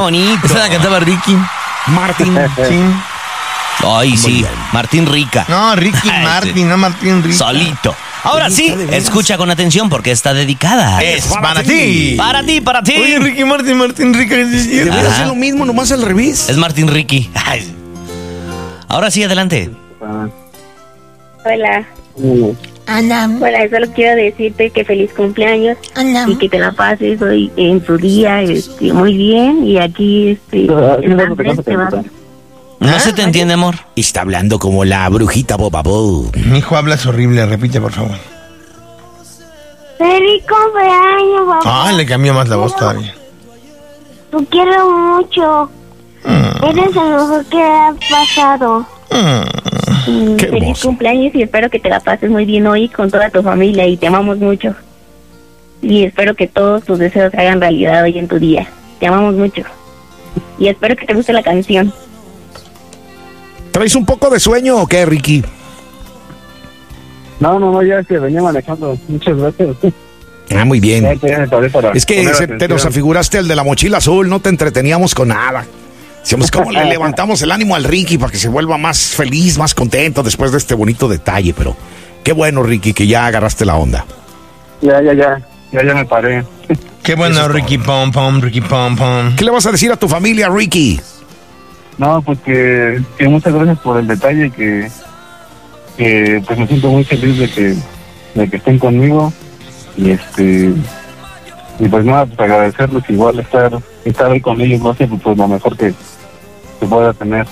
bonito. Esa la cantaba Ricky Martín. Sí. Ay, sí, Martín Rica. No, Ricky Martin, sí. No Martín Rica. Solito. Ahora sí, escucha con atención porque está dedicada. Es para ti. Para ti. Oye, Ricky Martin Rica. Debería hacer lo mismo, nomás al revés. Es Martín Ricky. Ay. Ahora sí, adelante. Hola. Ana. Hola, solo quiero decirte que feliz cumpleaños. Ana. Y que te la pases hoy en tu día muy bien. Y aquí No se te entiende, amor. Está hablando como la brujita Bobabó. Mi hijo hablas horrible, repite, por favor. Feliz cumpleaños, papá. Ah, le cambió más la voz todavía. Te quiero mucho. Eres lo mejor que ha pasado. Qué feliz hermoso. cumpleaños y espero que te la pases muy bien hoy con toda tu familia y te amamos mucho. Y espero que todos tus deseos se hagan realidad hoy en tu día. Te amamos mucho. Y espero que te guste la canción. ¿Traes un poco de sueño o qué, Ricky? No, ya es que venía manejando. Muchas gracias. Ah, muy bien. Ya me paré para Es que poner te atención. nos afiguraste el de la mochila azul, no te entreteníamos con nada. Decíamos, ¿cómo le levantamos el ánimo al Ricky para que se vuelva más feliz, más contento después de este bonito detalle? Pero qué bueno, Ricky, que ya agarraste la onda. Ya me paré. Qué bueno, Ricky Pom Pom. ¿Qué le vas a decir a tu familia, Ricky? No, pues que muchas gracias por el detalle, que pues me siento muy feliz de que estén conmigo y pues nada, pues agradecerles igual estar hoy con ellos, no sé, pues lo mejor que se pueda tener.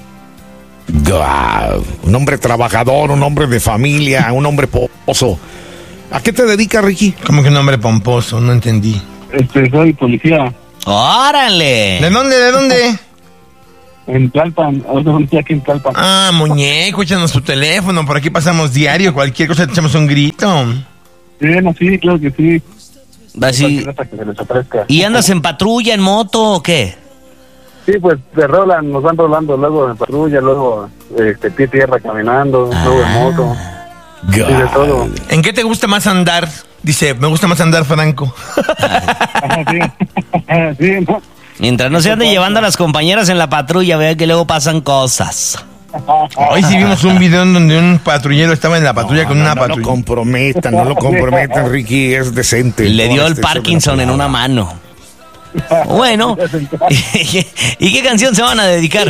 Un hombre trabajador, un hombre de familia, un hombre pomposo. ¿A qué te dedicas, Ricky? ¿Cómo que un hombre pomposo? No entendí. Soy policía ¡Órale! ¿De dónde? en Tlalpan, ahora estoy aquí en Tlalpan. Ah, muñeco, échanos tu teléfono. Por aquí pasamos diario. Cualquier cosa te echamos un grito. Sí, claro que sí. Así. Hasta que se les ofrezca. ¿Y andas en patrulla, en moto o qué? Sí, pues nos van rolando luego en patrulla, luego pie tierra caminando, luego en moto. Sí, de todo. ¿En qué te gusta más andar? Dice, me gusta más andar, Franco. Sí, ¿no? Mientras no se ande llevando a las compañeras en la patrulla, vea que luego pasan cosas. Hoy sí vimos un video en donde un patrullero estaba en la patrulla con una No lo patrulla. comprometan, Ricky, es decente. Le dio el Este Parkinson en una mano. Bueno, ¿y qué canción se van a dedicar?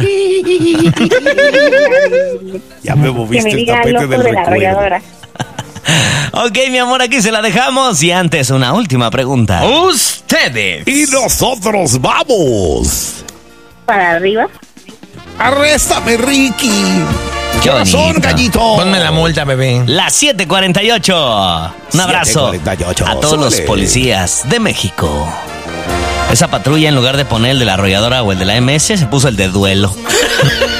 Ya me Que moviste me el diga tapete loco del de la recuerdo. arrolladora. Ok, mi amor, aquí se la dejamos. Y antes, una última pregunta. Ustedes. Y nosotros vamos. Para arriba. Arréstame, Ricky. Qué Corazón, bonito. gallito. Ponme la multa, bebé. Las 7:48. Un abrazo 7:48. a todos los Súbele. policías de México. Esa patrulla, en lugar de poner el de la arrolladora o el de la MS, se puso el de duelo.